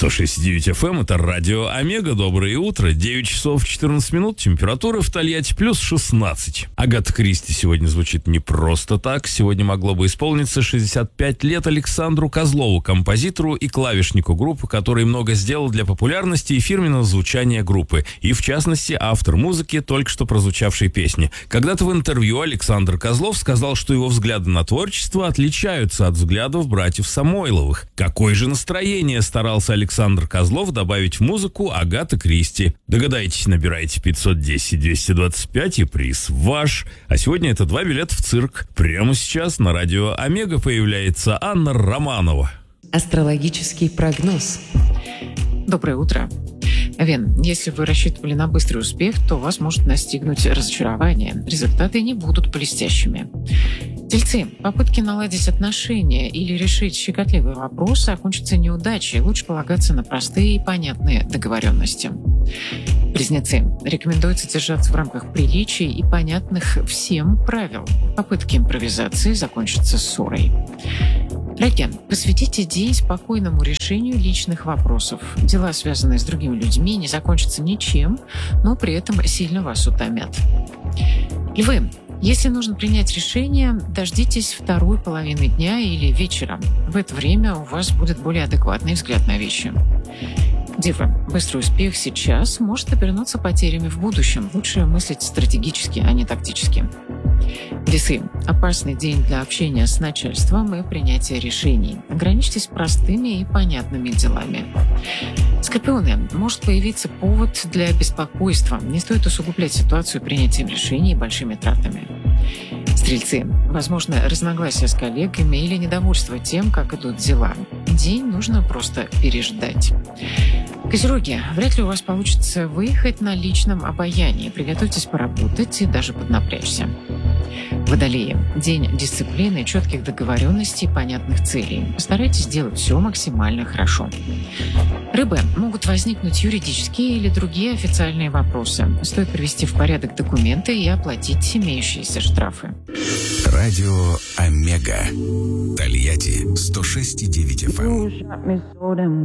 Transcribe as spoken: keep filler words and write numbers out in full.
сто шесть и девять эф эм, это радио Омега. Доброе утро. девять часов четырнадцать минут. Температура в Тольятти плюс шестнадцать. Агата Кристи сегодня звучит не просто так. Сегодня могло бы исполниться шестьдесят пять лет Александру Козлову, композитору и клавишнику группы, который много сделал для популярности и фирменного звучания группы. И, в частности, автор музыки только что прозвучавшей песни. Когда-то в интервью Александр Козлов сказал, что его взгляды на творчество отличаются от взглядов братьев Самойловых. Какое же настроение старался Александр Козлов добавить в музыку Агаты Кристи? Догадайтесь, набирайте пятьсот десять двести двадцать пять и приз ваш. А сегодня это два билета в цирк. Прямо сейчас на радио Омега появляется Анна Романова. Астрологический прогноз. Доброе утро. Вен, если вы рассчитывали на быстрый успех, то вас может настигнуть разочарование. Результаты не будут блестящими. Тельцы, попытки наладить отношения или решить щекотливые вопросы окончатся неудачей. Лучше полагаться на простые и понятные договоренности. Близнецы, рекомендуется держаться в рамках приличий и понятных всем правил. Попытки импровизации закончатся ссорой. Раки, посвятите день спокойному решению личных вопросов. Дела, связанные с другими людьми, не закончатся ничем, но при этом сильно вас утомят. Львы, если нужно принять решение, дождитесь второй половины дня или вечера. В это время у вас будет более адекватный взгляд на вещи. Девы, быстрый успех сейчас может обернуться потерями в будущем. Лучше мыслить стратегически, а не тактически. Весы. Опасный день для общения с начальством и принятия решений. Ограничьтесь простыми и понятными делами. Скорпионы. Может появиться повод для беспокойства. Не стоит усугублять ситуацию принятием решений и большими тратами. Стрельцы. Возможно, разногласия с коллегами или недовольство тем, как идут дела. День нужно просто переждать. Козероги. Вряд ли у вас получится выехать на личном обаянии. Приготовьтесь поработать и даже поднапрячься. Водолеи. День дисциплины, четких договоренностей, понятных целей. Постарайтесь делать все максимально хорошо. Рыбы. Могут возникнуть юридические или другие официальные вопросы. Стоит привести в порядок документы и оплатить имеющиеся штрафы. Радио Омега. Тольятти сто шесть и девять эф эм.